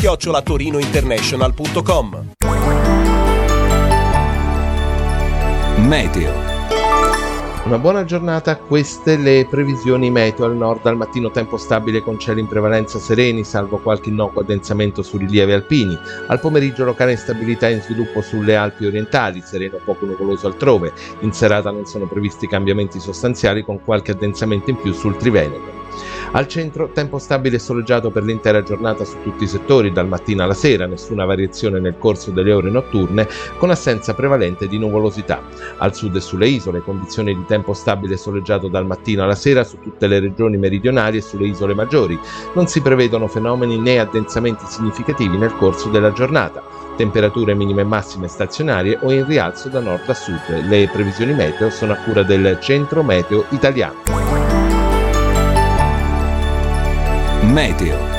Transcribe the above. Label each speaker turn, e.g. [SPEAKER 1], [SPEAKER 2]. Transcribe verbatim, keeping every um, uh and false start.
[SPEAKER 1] chiocciola torinointernational punto com.
[SPEAKER 2] Meteo.
[SPEAKER 3] Una buona giornata, queste le previsioni meteo. Al nord al mattino tempo stabile con cieli in prevalenza sereni, salvo qualche innocuo addensamento su rilievi alpini. Al pomeriggio locale instabilità in sviluppo sulle Alpi orientali, sereno poco nuvoloso altrove. In serata non sono previsti cambiamenti sostanziali con qualche addensamento in più sul Triveneto. Al centro tempo stabile e soleggiato per l'intera giornata su tutti i settori, dal mattino alla sera, nessuna variazione nel corso delle ore notturne, con assenza prevalente di nuvolosità. Al sud e sulle isole, condizioni di tempo stabile e soleggiato dal mattino alla sera su tutte le regioni meridionali e sulle isole maggiori. Non si prevedono fenomeni né addensamenti significativi nel corso della giornata. Temperature minime e massime stazionarie o in rialzo da nord a sud. Le previsioni meteo sono a cura del Centro Meteo Italiano.
[SPEAKER 2] Meteo.